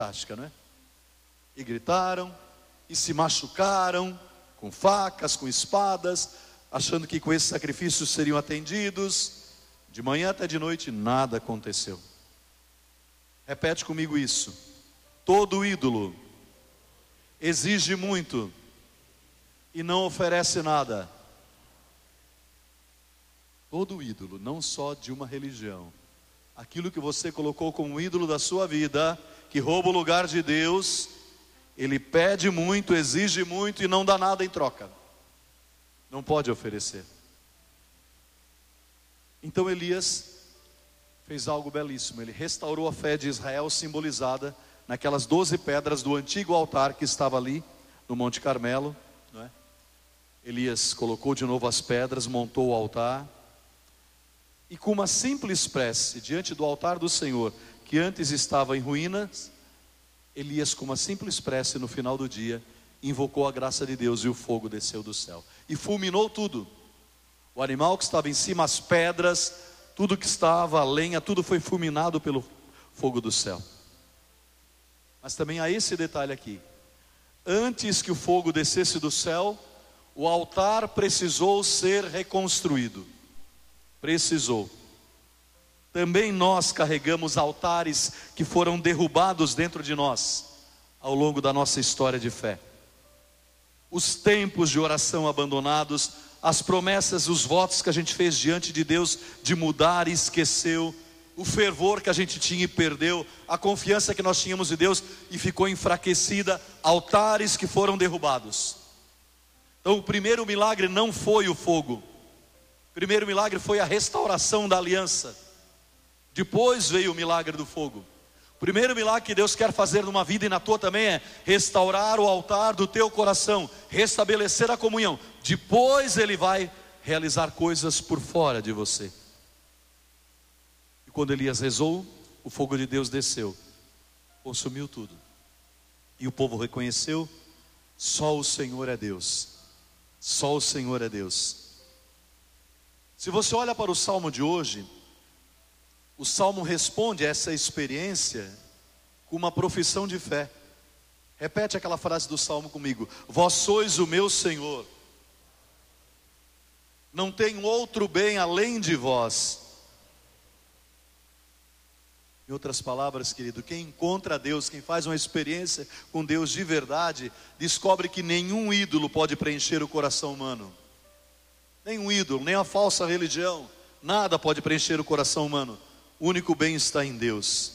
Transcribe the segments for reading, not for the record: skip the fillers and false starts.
prática, não é? E gritaram, e se machucaram, com facas, com espadas, achando que com esses sacrifícios seriam atendidos. De manhã até de noite, nada aconteceu. Repete comigo isso. Todo ídolo exige muito e não oferece nada. Todo ídolo, não só de uma religião. Aquilo que você colocou como ídolo da sua vida, que rouba o lugar de Deus, ele pede muito, exige muito e não dá nada em troca. Não pode oferecer. Então Elias fez algo belíssimo. Ele restaurou a fé de Israel, simbolizada naquelas 12 pedras do antigo altar que estava ali no Monte Carmelo, não é? Elias colocou de novo as pedras, montou o altar, e com uma simples prece diante do altar do Senhor, que antes estava em ruínas, Elias, com uma simples prece no final do dia, invocou a graça de Deus, e o fogo desceu do céu e fulminou tudo. O animal que estava em cima, as pedras, tudo que estava, a lenha, tudo foi fulminado pelo fogo do céu. Mas também há esse detalhe aqui: antes que o fogo descesse do céu, o altar precisou ser reconstruído. Precisou. Também nós carregamos altares que foram derrubados dentro de nós ao longo da nossa história de fé. Os tempos de oração abandonados, as promessas, os votos que a gente fez diante de Deus de mudar e esqueceu, o fervor que a gente tinha e perdeu, a confiança que nós tínhamos em Deus e ficou enfraquecida, altares que foram derrubados. Então o primeiro milagre não foi o fogo, o primeiro milagre foi a restauração da aliança. Depois veio o milagre do fogo. O primeiro milagre que Deus quer fazer numa vida e na tua também é restaurar o altar do teu coração, restabelecer a comunhão. Depois Ele vai realizar coisas por fora de você. E quando Elias rezou, o fogo de Deus desceu, consumiu tudo. E o povo reconheceu: só o Senhor é Deus. Só o Senhor é Deus. Se você olha para o salmo de hoje, o salmo responde a essa experiência com uma profissão de fé. Repete aquela frase do salmo comigo: vós sois o meu Senhor, não tenho outro bem além de vós. Em outras palavras, querido, quem encontra Deus, quem faz uma experiência com Deus de verdade, descobre que nenhum ídolo pode preencher o coração humano. Nenhum ídolo, nem a falsa religião, nada pode preencher o coração humano. O único bem está em Deus.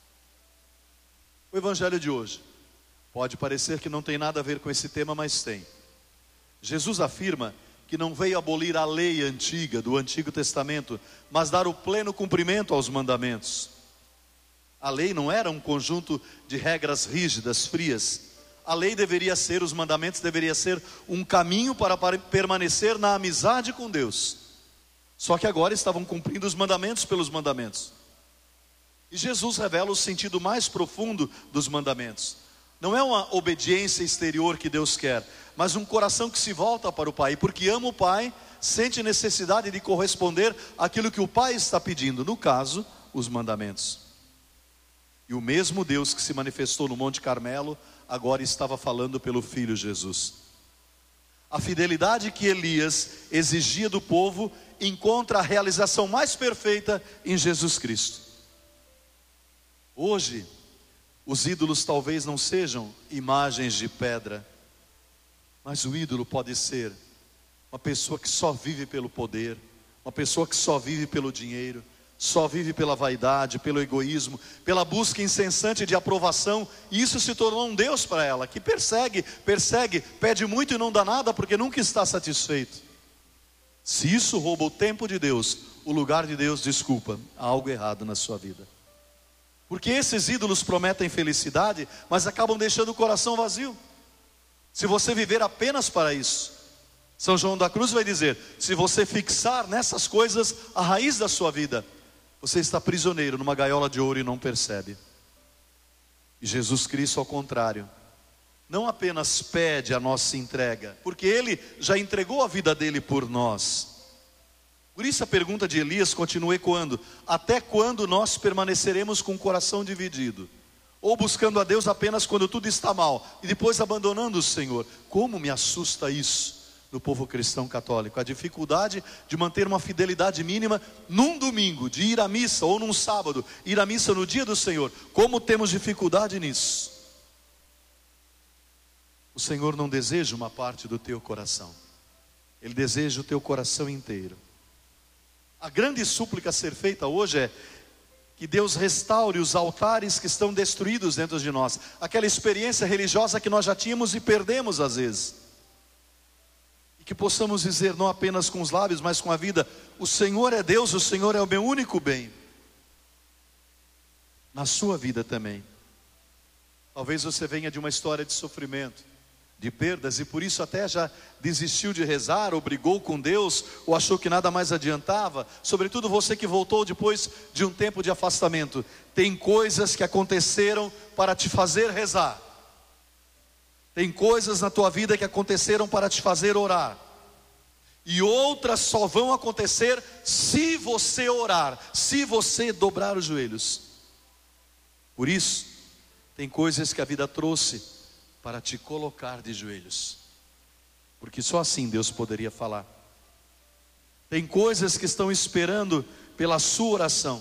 O evangelho de hoje pode parecer que não tem nada a ver com esse tema, mas tem. Jesus afirma que não veio abolir a lei antiga do Antigo Testamento, mas dar o pleno cumprimento aos mandamentos. A lei não era um conjunto de regras rígidas, frias. A lei deveria ser, os mandamentos deveria ser um caminho para permanecer na amizade com Deus. Só que agora estavam cumprindo os mandamentos pelos mandamentos. E Jesus revela o sentido mais profundo dos mandamentos. Não é uma obediência exterior que Deus quer, mas um coração que se volta para o Pai. E porque ama o Pai, sente necessidade de corresponder àquilo que o Pai está pedindo. No caso, os mandamentos. E o mesmo Deus que se manifestou no Monte Carmelo, agora estava falando pelo Filho Jesus. A fidelidade que Elias exigia do povo encontra a realização mais perfeita em Jesus Cristo. Hoje, os ídolos talvez não sejam imagens de pedra, mas o ídolo pode ser uma pessoa que só vive pelo poder, uma pessoa que só vive pelo dinheiro, só vive pela vaidade, pelo egoísmo, pela busca incessante de aprovação, e isso se tornou um Deus para ela, que persegue, pede muito e não dá nada, porque nunca está satisfeito. Se isso rouba o tempo de Deus, o lugar de Deus, desculpa, há algo errado na sua vida. Porque esses ídolos prometem felicidade, mas acabam deixando o coração vazio. Se você viver apenas para isso, São João da Cruz vai dizer: se você fixar nessas coisas a raiz da sua vida, você está prisioneiro numa gaiola de ouro e não percebe. E Jesus Cristo, ao contrário, não apenas pede a nossa entrega, porque Ele já entregou a vida dele por nós. Por isso a pergunta de Elias continua ecoando: até quando nós permaneceremos com o coração dividido? ou buscando a Deus apenas quando tudo está mal, e depois abandonando o Senhor. Como me assusta isso no povo cristão católico, a dificuldade de manter uma fidelidade mínima num domingo, de ir à missa, ou num sábado, ir à missa no dia do Senhor. Como temos dificuldade nisso. O Senhor não deseja uma parte do teu coração, Ele deseja o teu coração inteiro. A grande súplica a ser feita hoje é que Deus restaure os altares que estão destruídos dentro de nós, aquela experiência religiosa que nós já tínhamos e perdemos às vezes, e que possamos dizer não apenas com os lábios, mas com a vida: o Senhor é Deus, o Senhor é o meu único bem. Na sua vida também. Talvez você venha de uma história de sofrimento, de perdas, e por isso até já desistiu de rezar, ou brigou com Deus, ou achou que nada mais adiantava. Sobretudo você que voltou depois de um tempo de afastamento. Tem coisas que aconteceram para te fazer rezar. Tem coisas na tua vida que aconteceram para te fazer orar. E outras só vão acontecer se você orar, se você dobrar os joelhos. Por isso, tem coisas que a vida trouxe para te colocar de joelhos, porque só assim Deus poderia falar. Tem coisas que estão esperando pela sua oração.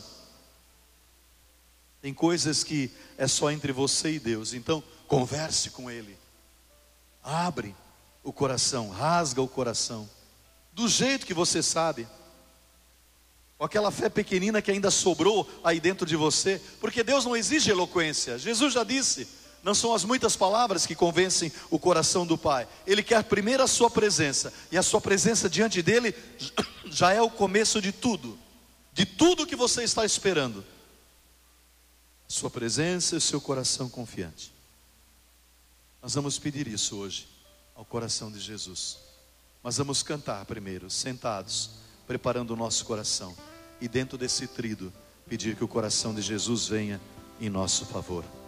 Tem coisas que é só entre você e Deus. Então converse com Ele. Abre o coração, rasga o coração, do jeito que você sabe, com aquela fé pequenina que ainda sobrou aí dentro de você, porque Deus não exige eloquência. Jesus já disse: não são as muitas palavras que convencem o coração do Pai. Ele quer primeiro a sua presença, e a sua presença diante dele já é o começo de tudo que você está esperando. A sua presença e o seu coração confiante. Nós vamos pedir isso hoje ao coração de Jesus. Mas vamos cantar primeiro, sentados, preparando o nosso coração, e dentro desse tríduo pedir que o coração de Jesus venha em nosso favor.